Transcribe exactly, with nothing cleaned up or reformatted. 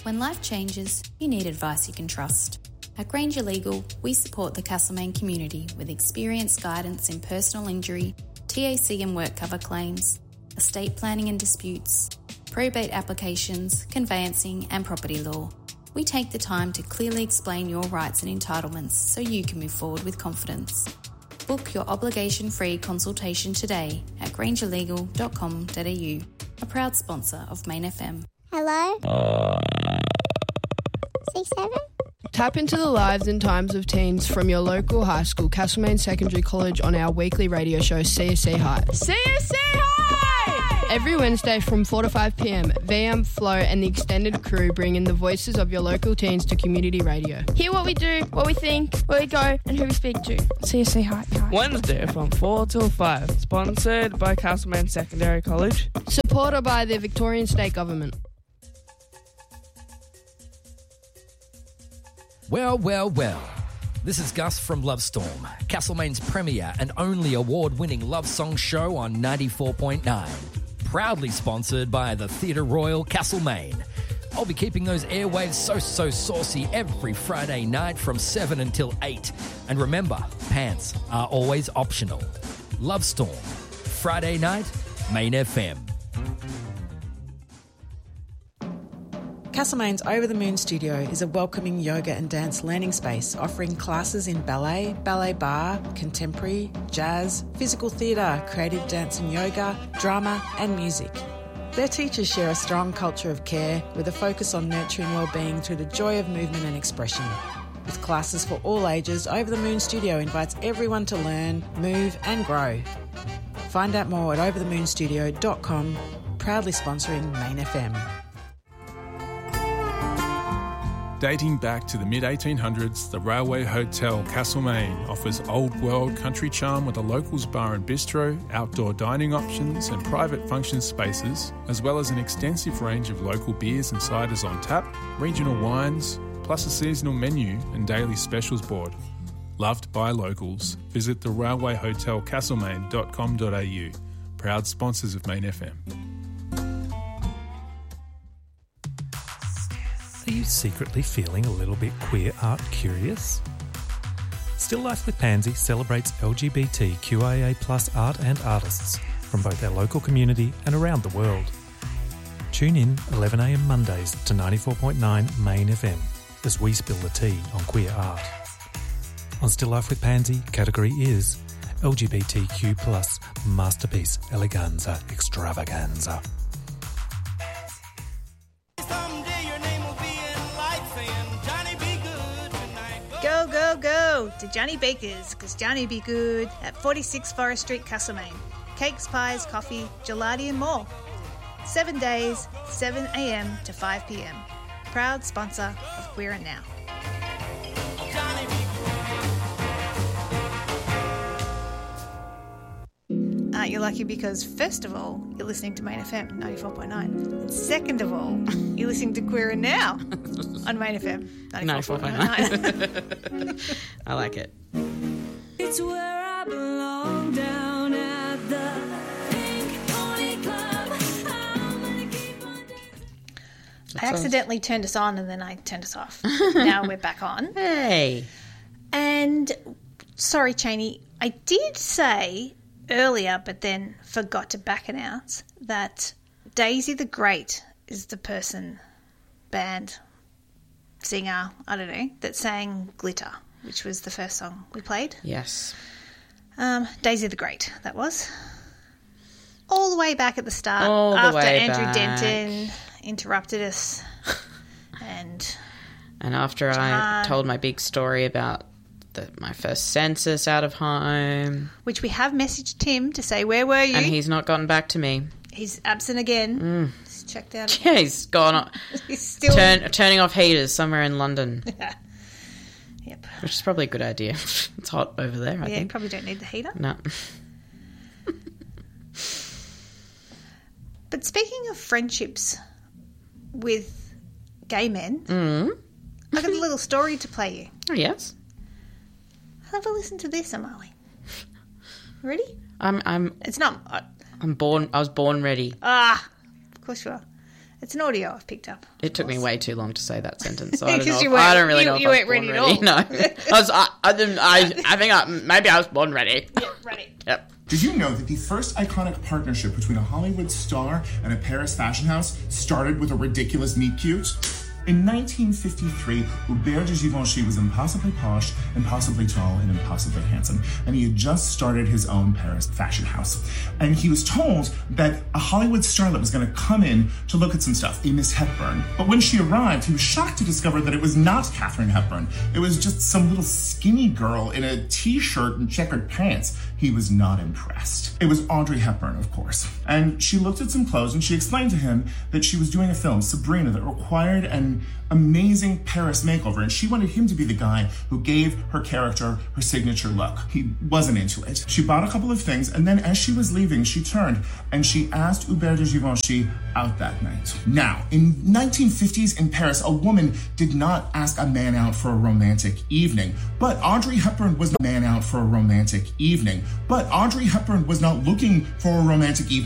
When life changes, you need advice you can trust. At Granger Legal, we support the Castlemaine community with experienced guidance in personal injury, T A C and work cover claims, estate planning and disputes, probate applications, conveyancing and property law. We take the time to clearly explain your rights and entitlements so you can move forward with confidence. Book your obligation-free consultation today at granger legal dot com dot a u, a proud sponsor of Main F M. Hello? Six, seven? Tap into the lives and times of teens from your local high school, Castlemaine Secondary College, on our weekly radio show, C S C High. C S C High! Every Wednesday from four to five p.m, V M, Flo and the extended crew bring in the voices of your local teens to community radio. Hear what we do, what we think, where we go and who we speak to. C S C High. Wednesday from four till five. Sponsored by Castlemaine Secondary College. Supported by the Victorian State Government. Well, well, well. This is Gus from Love Storm, Castlemaine's premier and only award-winning love song show on ninety-four point nine. Proudly sponsored by the Theatre Royal Castlemaine. I'll be keeping those airwaves so, so saucy every Friday night from seven until eight. And remember, pants are always optional. Love Storm, Friday night, Main F M. Castlemaine's Over the Moon Studio is a welcoming yoga and dance learning space offering classes in ballet, ballet bar, contemporary, jazz, physical theatre, creative dance and yoga, drama and music. Their teachers share a strong culture of care with a focus on nurturing wellbeing through the joy of movement and expression. With classes for all ages, Over the Moon Studio invites everyone to learn, move and grow. Find out more at over the moon studio dot com, proudly sponsoring Main F M. Dating back to the mid eighteen hundreds, the Railway Hotel Castlemaine offers old world country charm with a locals bar and bistro, outdoor dining options and private function spaces, as well as an extensive range of local beers and ciders on tap, regional wines, plus a seasonal menu and daily specials board. Loved by locals. Visit the railway hotel castlemaine dot com dot a u. Proud sponsors of Main F M. Are you secretly feeling a little bit queer art curious? Still Life with Pansy celebrates L G B T Q I A plus art and artists from both our local community and around the world. Tune in eleven a m Mondays to ninety-four point nine Main F M as we spill the tea on queer art. On Still Life with Pansy, category is L G B T Q plus Masterpiece Eleganza Extravaganza. Go, go, go to Johnny Baker's, because Johnny be good at forty-six Forest Street, Castlemaine. Cakes, pies, coffee, gelati and more. Seven days, seven a m to five p m. Proud sponsor of Queer and Now. Aren't you lucky because, first of all, you're listening to Main F M ninety-four point nine. And second of all, you're listening to Queer and Now on Main F M ninety-four point nine. I like it. It's where I belong, down at the Pink Pony Club. I'm gonna keep on I accidentally turned us on and then I turned us off. Now we're back on. Hey. And, sorry, Cheney, I did say earlier, but then forgot to back announce that Daisy the Great is the person, band, singer, I don't know, that sang Glitter, which was the first song we played. Yes. Um, Daisy the Great, that was. All the way back at the start, All the after way Andrew back. Denton interrupted us. and And after I John- told my big story about the, my first census out of home. Which we have messaged Tim to say, where were you? And he's not gotten back to me. He's absent again. Mm. He's checked out. Yeah, he's gone on, He's still turn, turning off heaters somewhere in London. Yeah. Yep. Which is probably a good idea. It's hot over there, I yeah, you think. probably don't need the heater. No. But speaking of friendships with gay men, Mm. I've got a little story to play you. Oh, yes. Have a listen to this, Amali. Ready? I'm I'm It's not... Uh, I'm born I was born ready. ah, of course you are. It's an audio I've picked up. It took me way too long to say that sentence. So I don't know. Because If, you weren't- I don't really you- know if you I was weren't ready born at all. No, I was. I, I didn't. I. I think I, maybe I was born ready. Yeah, ready. Yep. Did you know that the first iconic partnership between a Hollywood star and a Paris fashion house started with a ridiculous meet-cute? In nineteen fifty-three, Hubert de Givenchy was impossibly posh, impossibly tall, and impossibly handsome, and he had just started his own Paris fashion house. And he was told that a Hollywood starlet was going to come in to look at some stuff, a Miss Hepburn. But when she arrived, he was shocked to discover that it was not Katharine Hepburn. It was just some little skinny girl in a t-shirt and checkered pants. He was not impressed. It was Audrey Hepburn, of course. And she looked at some clothes and she explained to him that she was doing a film, Sabrina, that required an amazing Paris makeover, and she wanted him to be the guy who gave her character her signature look. He wasn't into it. She bought a couple of things, and then as she was leaving, she turned and she asked Hubert de Givenchy out that night. Now, in nineteen fifties in Paris, a woman did not ask a man out for a romantic evening, but Audrey Hepburn was not a man out for a romantic evening, but Audrey Hepburn was not looking for a romantic evening.